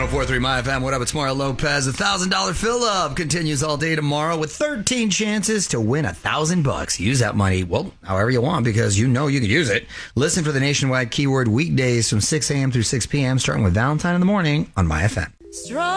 104.3 My FM. What up? It's Mario Lopez. $1,000 fill-up continues all day tomorrow with 13 chances to win $1,000. Use that money, well, however you want, because you know you can use it. Listen for the nationwide keyword weekdays from 6 a.m. through 6 p.m., starting with Valentine in the morning on My FM.